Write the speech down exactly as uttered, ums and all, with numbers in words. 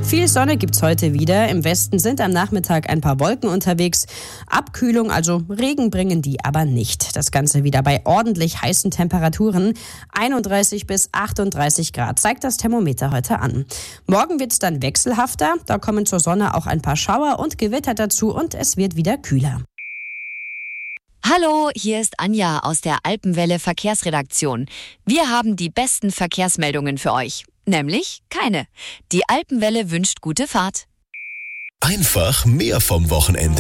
Viel Sonne gibt's heute wieder. Im Westen sind am Nachmittag ein paar Wolken unterwegs. Abkühlung, also Regen bringen die aber nicht. Das Ganze wieder bei ordentlich heißen Temperaturen. einunddreißig bis achtunddreißig Grad zeigt das Thermometer heute an. Morgen wird's dann wechselhafter. Da kommen zur Sonne auch ein paar Schauer und Gewitter dazu und es wird wieder kühler. Hallo, hier ist Anja aus der Alpenwelle Verkehrsredaktion. Wir haben die besten Verkehrsmeldungen für euch. Nämlich keine. Die Alpenwelle wünscht gute Fahrt. Einfach mehr vom Wochenende.